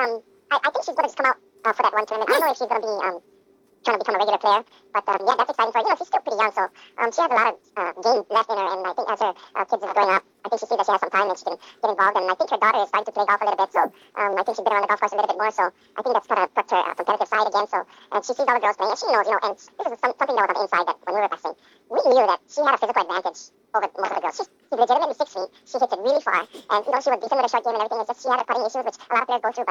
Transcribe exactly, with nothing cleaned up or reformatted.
Um, I, I think she's going to just come out uh, for that one tournament. I don't know if she's going to be um, trying to become a regular player, but um, yeah, that's exciting for her. You know, she's still pretty young, so um, she has a lot of uh, game left in her, and I think as her uh, kids are growing up, I think she sees that she has some time and she can get involved, and I think her daughter is starting to play golf a little bit, so um, I think she's been around the golf course a little bit more, so I think that's kind of put her uh, competitive side again, so and she sees all the girls playing, and she knows, you know, and this is some, something that was on the inside that when we were practicing, we knew that she had a physical advantage over most of the girls. She's, she's legitimately six feet, she hits it really far, and you know, she was decent with her short game and everything, it's just she had her putting issues, which a lot of players go through,